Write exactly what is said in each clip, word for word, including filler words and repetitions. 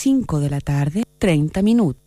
cinco de la tarde, treinta minutos.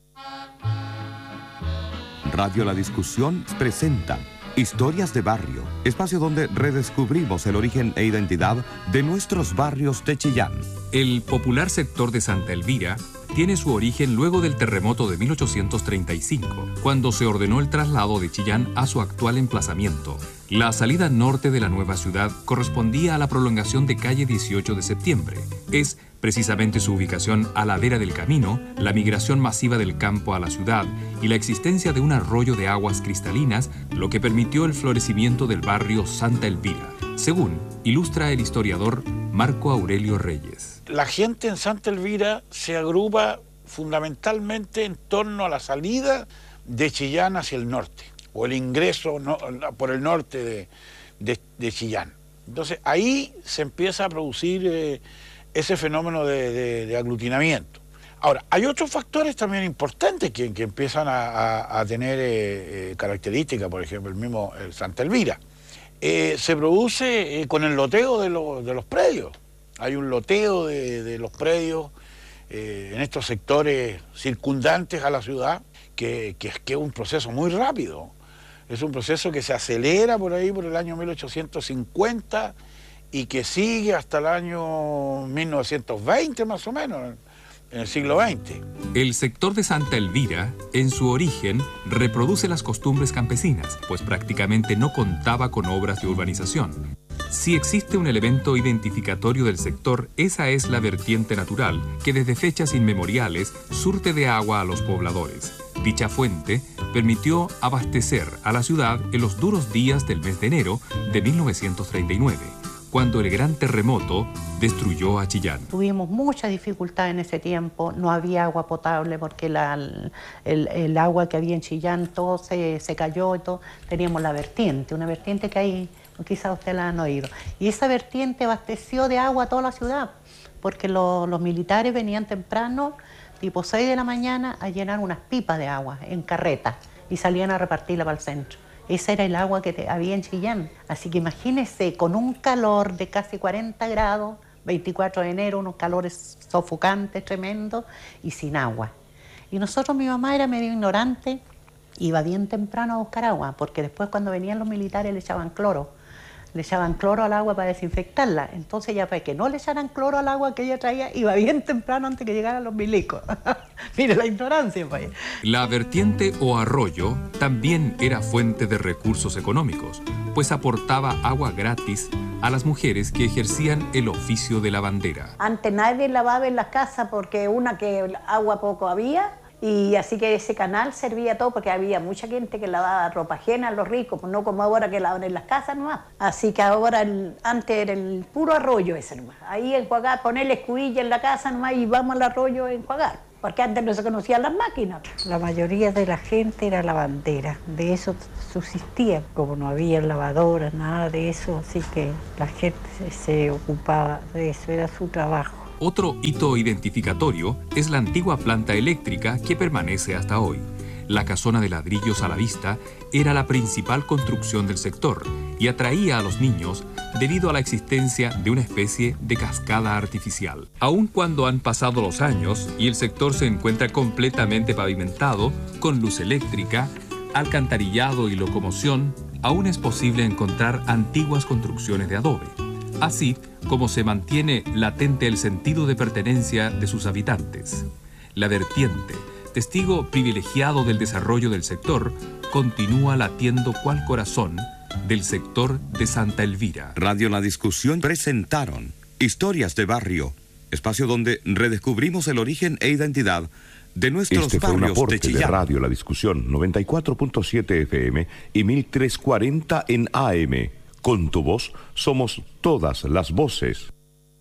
Radio La Discusión presenta Historias de Barrio, espacio donde redescubrimos el origen e identidad de nuestros barrios de Chillán. El popular sector de Santa Elvira tiene su origen luego del terremoto de mil ochocientos treinta y cinco, cuando se ordenó el traslado de Chillán a su actual emplazamiento. La salida norte de la nueva ciudad correspondía a la prolongación de calle dieciocho de septiembre. Es precisamente su ubicación a la vera del camino, la migración masiva del campo a la ciudad y la existencia de un arroyo de aguas cristalinas lo que permitió el florecimiento del barrio Santa Elvira, según ilustra el historiador Marco Aurelio Reyes. La gente en Santa Elvira se agrupa fundamentalmente en torno a la salida de Chillán hacia el norte, o el ingreso no, por el norte de, de, de Chillán. Entonces ahí se empieza a producir eh, ese fenómeno de, de, de aglutinamiento. Ahora, hay otros factores también importantes que, que empiezan a, a, a tener eh, eh, características, por ejemplo, el mismo el Santa Elvira. Eh, se produce eh, con el loteo de, lo, de los predios. Hay un loteo de, de los predios eh, en estos sectores circundantes a la ciudad, que, que, que es un proceso muy rápido. Es un proceso que se acelera por ahí, por el año mil ochocientos cincuenta, y que sigue hasta el año mil novecientos veinte más o menos, en el siglo veinte. El sector de Santa Elvira, en su origen, reproduce las costumbres campesinas, pues prácticamente no contaba con obras de urbanización. Si existe un elemento identificatorio del sector, esa es la vertiente natural, que desde fechas inmemoriales surte de agua a los pobladores. Dicha fuente permitió abastecer a la ciudad en los duros días del mes de enero de mil novecientos treinta y nueve. Cuando el gran terremoto destruyó a Chillán. Tuvimos mucha dificultad en ese tiempo, no había agua potable porque la, el, el agua que había en Chillán todo se, se cayó y todo. Teníamos la vertiente, una vertiente que hay, quizás ustedes la han oído. Y esa vertiente abasteció de agua a toda la ciudad, porque lo, los militares venían temprano, tipo seis de la mañana, a llenar unas pipas de agua en carretas y salían a repartirla para el centro. Ese era el agua que te, había en Chillán. Así que imagínese, con un calor de casi cuarenta grados, veinticuatro de enero, unos calores sofocantes, tremendos, y sin agua. Y nosotros, mi mamá era medio ignorante, iba bien temprano a buscar agua, porque después cuando venían los militares le echaban cloro. Le echaban cloro al agua para desinfectarla. Entonces ya para que no le echaran cloro al agua que ella traía, iba bien temprano antes que llegaran los milicos. Mire la ignorancia, pues. La vertiente o arroyo también era fuente de recursos económicos, pues aportaba agua gratis a las mujeres que ejercían el oficio de lavandera. Antes nadie lavaba en las casas porque una que agua poco había. Y así que ese canal servía todo porque había mucha gente que lavaba ropa ajena a los ricos, pues no como ahora que lavan en las casas nomás. Así que ahora, el, antes era el puro arroyo ese nomás. Ahí enjuagar, ponerle escudilla en la casa nomás y vamos al arroyo a enjuagar. Porque antes no se conocían las máquinas. La mayoría de la gente era lavandera, de eso subsistía. Como no había lavadoras, nada de eso, así que la gente se, se ocupaba de eso, era su trabajo. Otro hito identificatorio es la antigua planta eléctrica que permanece hasta hoy. La casona de ladrillos a la vista era la principal construcción del sector y atraía a los niños debido a la existencia de una especie de cascada artificial. Aun cuando han pasado los años y el sector se encuentra completamente pavimentado, con luz eléctrica, alcantarillado y locomoción, aún es posible encontrar antiguas construcciones de adobe. Así como se mantiene latente el sentido de pertenencia de sus habitantes. La vertiente, testigo privilegiado del desarrollo del sector, continúa latiendo cual corazón del sector de Santa Elvira. Radio La Discusión presentaron Historias de Barrio, espacio donde redescubrimos el origen e identidad de nuestros este fue barrios un aporte de Chillán. De Radio La Discusión, noventa y cuatro punto siete F M y mil trescientos cuarenta en A M. Con tu voz somos todas las voces.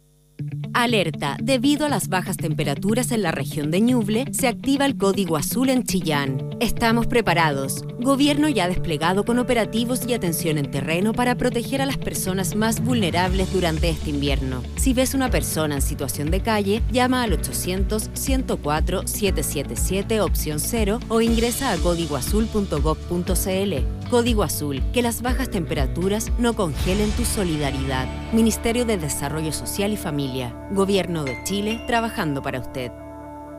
Alerta, debido a las bajas temperaturas en la región de Ñuble, se activa el código azul en Chillán. Estamos preparados. Gobierno ya desplegado con operativos y atención en terreno para proteger a las personas más vulnerables durante este invierno. Si ves una persona en situación de calle, llama al ochocientos, ciento cuatro, setecientos setenta y siete opción cero o ingresa a código azul punto gob punto cl. Código Azul, que las bajas temperaturas no congelen tu solidaridad. Ministerio de Desarrollo Social y Familia. Gobierno de Chile, trabajando para usted.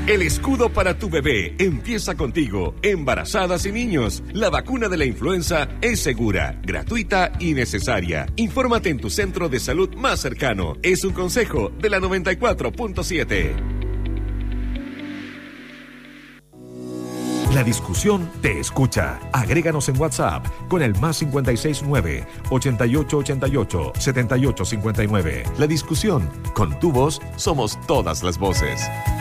El escudo para tu bebé empieza contigo, embarazadas y niños. La vacuna de la influenza es segura, gratuita y necesaria. Infórmate en tu centro de salud más cercano. Es un consejo de la noventa y cuatro punto siete. La discusión te escucha. Agréganos en WhatsApp con el más cincuenta y seis nueve, ochenta y ocho ochenta y ocho, setenta y ocho cincuenta y nueve. La discusión, con tu voz, somos todas las voces.